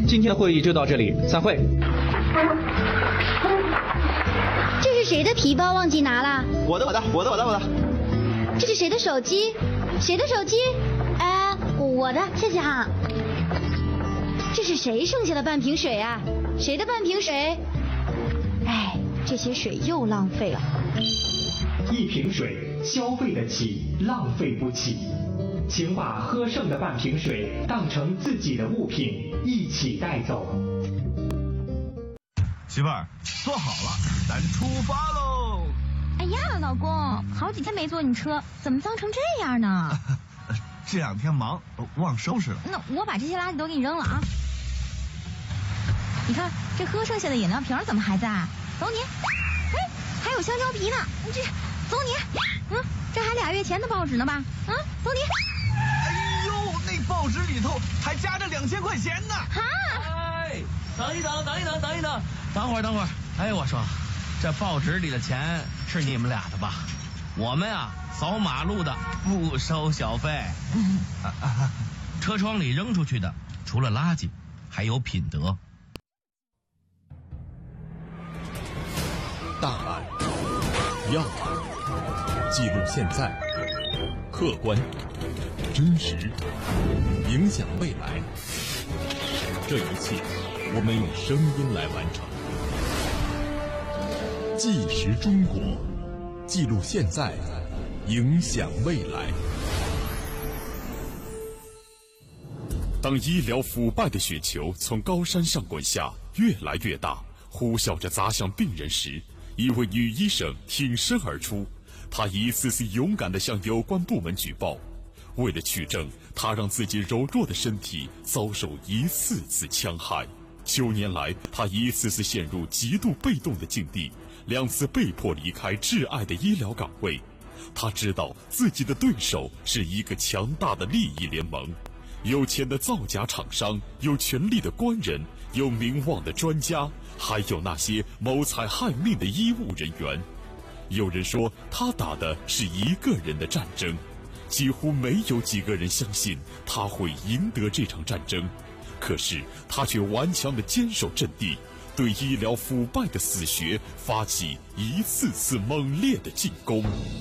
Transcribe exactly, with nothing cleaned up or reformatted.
今天的会议就到这里，散会。 这是谁的皮包忘记拿了？ 我的，我的，我的，我的，我的。 这是谁的手机？谁的手机？哎，我的，谢谢哈。这是谁剩下的半瓶水啊？谁的半瓶水？哎，这些水又浪费了。 一瓶水消费得起，浪费不起。请把喝剩的半瓶水当成自己的物品，一起带走。 媳妇儿，坐好了，咱出发喽！ 哎呀，老公，好几天没坐你车，怎么脏成这样呢？ 这两天忙，忘收拾了。 那我把这些垃圾都给你扔了啊！你看这喝剩下的饮料瓶怎么还在？走你！哎，还有香蕉皮呢，这走你！嗯，这还俩月前的报纸呢吧？嗯，走你！ 哎呦，那报纸里头还夹着两千块钱呢！ 哈！ 哎，等一等，等一等，等一等，等会儿，等会儿。哎，我说，这报纸里的钱是你们俩的吧？我们啊，扫马路的不收小费。啊啊、车窗里扔出去的，除了垃圾，还有品德。 大案、要案，记录现在，客观、真实，影响未来。这一切，我们用声音来完成。纪实中国，记录现在，影响未来。当医疗腐败的雪球从高山上滚下，越来越大，呼啸着砸向病人时，一位女医生挺身而出，她一次次勇敢地向有关部门举报。为了取证，她让自己柔弱的身体遭受一次次戕害。九年来，她一次次陷入极度被动的境地，两次被迫离开挚爱的医疗岗位。她知道自己的对手是一个强大的利益联盟，有钱的造假厂商，有权力的官人，有名望的专家，还有那些谋财害命的医务人员。有人说他打的是一个人的战争，几乎没有几个人相信他会赢得这场战争。可是他却顽强地坚守阵地，对医疗腐败的死穴发起一次次猛烈的进攻。